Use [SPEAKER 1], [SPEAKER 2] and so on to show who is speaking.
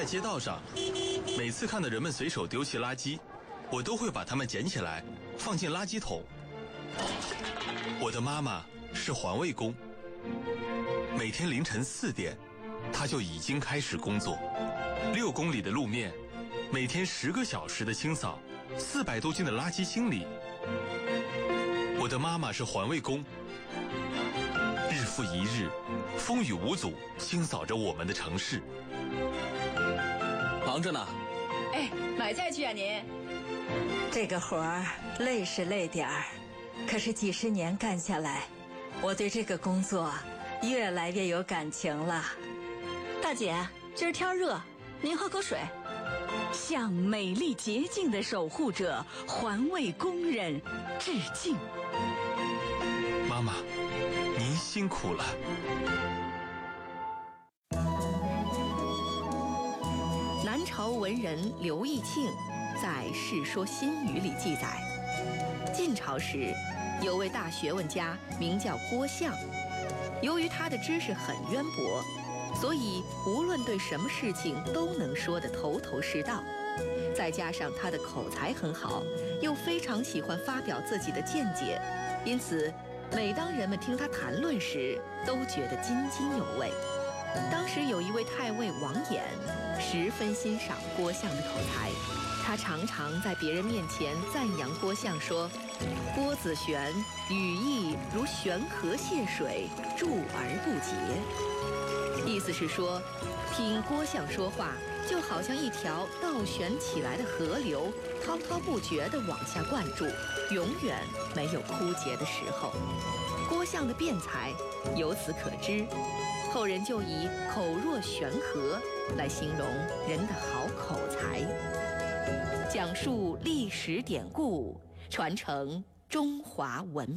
[SPEAKER 1] 在街道上，每次看到人们随手丢弃垃圾，我都会把它们捡起来放进垃圾桶。我的妈妈是环卫工，每天凌晨4点，她就已经开始工作，6公里的路面，每天10个小时的清扫，400多斤的垃圾清理。我的妈妈是环卫工，日复一日，风雨无阻，清扫着我们的城市。
[SPEAKER 2] 忙着呢。
[SPEAKER 3] 哎，买菜去啊您？
[SPEAKER 4] 这个活儿累是累点儿，可是几十年干下来，我对这个工作越来越有感情了。
[SPEAKER 3] 大姐，今儿天热，您喝口水。
[SPEAKER 5] 向美丽洁净的守护者环卫工人致敬。
[SPEAKER 1] 妈妈，您辛苦了。
[SPEAKER 6] 南朝文人刘义庆在《世说新语》里记载，晋朝时有位大学问家名叫郭象，由于他的知识很渊博，所以无论对什么事情都能说得头头是道，再加上他的口才很好，又非常喜欢发表自己的见解，因此每当人们听他谈论时，都觉得津津有味。当时有一位太尉王衍十分欣赏郭象的口才，他常常在别人面前赞扬郭象说：“郭子玄语意如悬河泻水，注而不竭。”意思是说，听郭象说话就好像一条倒悬起来的河流，滔滔不绝地往下灌注，永远没有枯竭的时候。郭象的辩才由此可知，后人就以口若悬河来形容人的好口才。讲述历史典故，传承中华文明。